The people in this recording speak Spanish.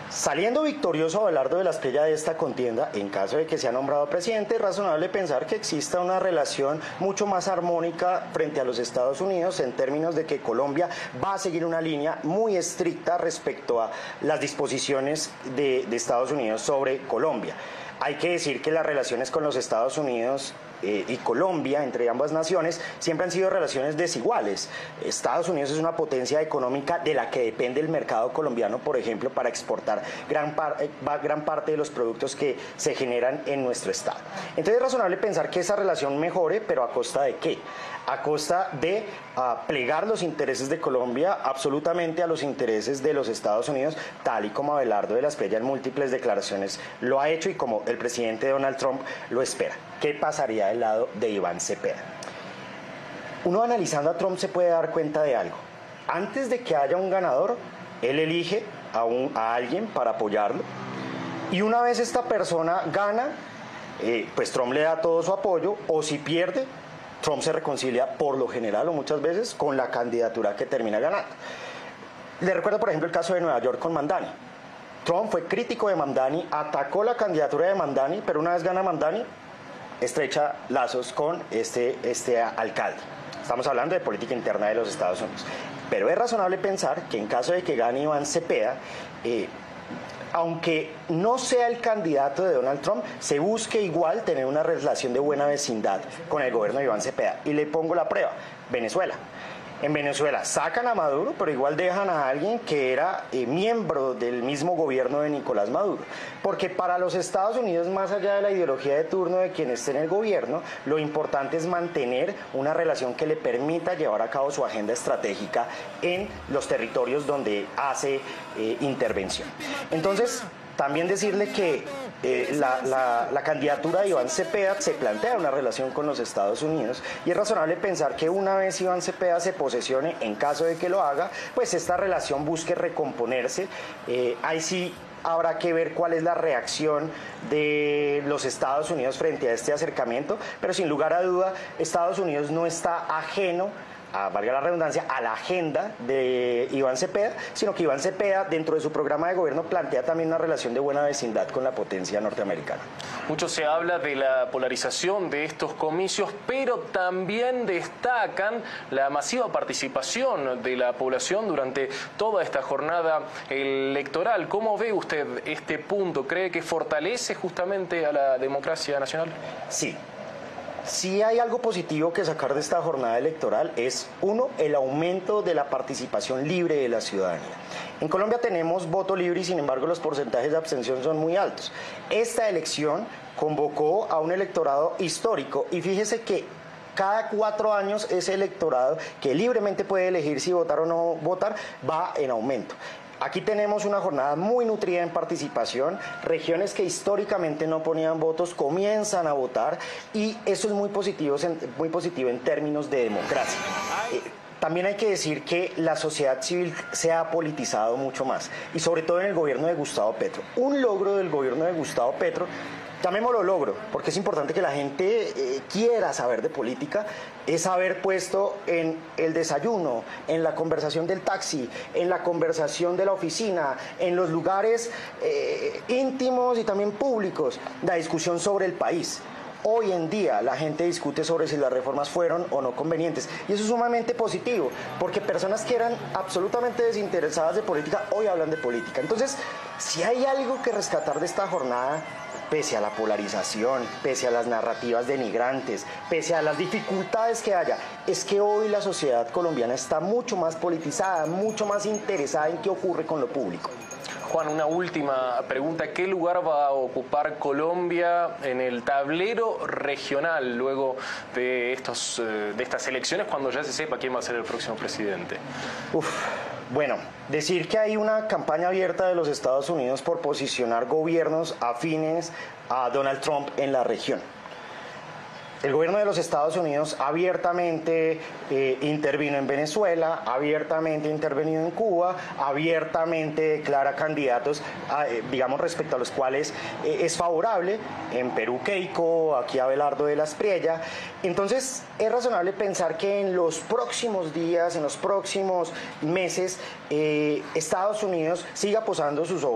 Saliendo victorioso Abelardo de la Espriella de esta contienda, en caso de que sea nombrado presidente, es razonable pensar que exista una relación mucho más armónica frente a los Estados Unidos en términos de que Colombia va a seguir una línea muy estricta respecto a las disposiciones de Estados Unidos sobre Colombia. Hay que decir que las relaciones con los Estados Unidos y Colombia, entre ambas naciones, siempre han sido relaciones desiguales. Estados Unidos es una potencia económica de la que depende el mercado colombiano, por ejemplo, para exportar gran parte de los productos que se generan en nuestro estado. Entonces es razonable pensar que esa relación mejore, pero ¿a costa de qué? A costa de plegar los intereses de Colombia absolutamente a los intereses de los Estados Unidos, tal y como Abelardo de la Espriella en múltiples declaraciones lo ha hecho y como el presidente Donald Trump lo espera. ¿Qué pasaría del lado de Iván Cepeda? Uno analizando a Trump se puede dar cuenta de algo. Antes de que haya un ganador, él elige a alguien para apoyarlo, y una vez esta persona gana, pues Trump le da todo su apoyo, o si pierde, Trump se reconcilia por lo general o muchas veces con la candidatura que termina ganando. Le recuerdo, por ejemplo, el caso de Nueva York con Mamdani. Trump fue crítico de Mamdani, atacó la candidatura de Mamdani, pero una vez gana Mamdani, estrecha lazos con este alcalde. Estamos hablando de política interna de los Estados Unidos. Pero es razonable pensar que en caso de que gane Iván Cepeda, aunque no sea el candidato de Donald Trump, se busque igual tener una relación de buena vecindad con el gobierno de Iván Cepeda. Y le pongo la prueba: Venezuela. En Venezuela sacan a Maduro, pero igual dejan a alguien que era miembro del mismo gobierno de Nicolás Maduro. Porque para los Estados Unidos, más allá de la ideología de turno de quien esté en el gobierno, lo importante es mantener una relación que le permita llevar a cabo su agenda estratégica en los territorios donde hace intervención. Entonces, también decirle que la candidatura de Iván Cepeda se plantea una relación con los Estados Unidos, y es razonable pensar que una vez Iván Cepeda se posesione, en caso de que lo haga, pues esta relación busque recomponerse. Ahí sí habrá que ver cuál es la reacción de los Estados Unidos frente a este acercamiento, pero sin lugar a duda Estados Unidos no está ajeno, valga la redundancia, a la agenda de Iván Cepeda, sino que Iván Cepeda, dentro de su programa de gobierno, plantea también una relación de buena vecindad con la potencia norteamericana. Mucho se habla de la polarización de estos comicios, pero también destacan la masiva participación de la población durante toda esta jornada electoral. ¿Cómo ve usted este punto? ¿Cree que fortalece justamente a la democracia nacional? Sí. Si hay algo positivo que sacar de esta jornada electoral es, uno, el aumento de la participación libre de la ciudadanía. En Colombia tenemos voto libre y sin embargo los porcentajes de abstención son muy altos. Esta elección convocó a un electorado histórico, y fíjese que cada 4 años ese electorado que libremente puede elegir si votar o no votar va en aumento. Aquí tenemos una jornada muy nutrida en participación. Regiones que históricamente no ponían votos comienzan a votar, y eso es muy positivo en términos de democracia. También hay que decir que la sociedad civil se ha politizado mucho más, y sobre todo en el gobierno de Gustavo Petro. Un logro del gobierno de Gustavo Petro, llamémoslo logro, porque es importante que la gente quiera saber de política, es haber puesto en el desayuno, en la conversación del taxi, en la conversación de la oficina, en los lugares íntimos y también públicos, la discusión sobre el país. Hoy en día la gente discute sobre si las reformas fueron o no convenientes, y eso es sumamente positivo, porque personas que eran absolutamente desinteresadas de política hoy hablan de política. Entonces, si hay algo que rescatar de esta jornada, pese a la polarización, pese a las narrativas denigrantes, pese a las dificultades que haya, es que hoy la sociedad colombiana está mucho más politizada, mucho más interesada en qué ocurre con lo público. Juan, una última pregunta. ¿Qué lugar va a ocupar Colombia en el tablero regional luego de estas elecciones, cuando ya se sepa quién va a ser el próximo presidente? Bueno, decir que hay una campaña abierta de los Estados Unidos por posicionar gobiernos afines a Donald Trump en la región. El gobierno de los Estados Unidos abiertamente intervino en Venezuela, abiertamente ha intervenido en Cuba, abiertamente declara candidatos, digamos, respecto a los cuales es favorable. En Perú, Keiko, aquí Abelardo de la Espriella. Entonces, es razonable pensar que en los próximos días, en los próximos meses, Estados Unidos siga posando sus ojos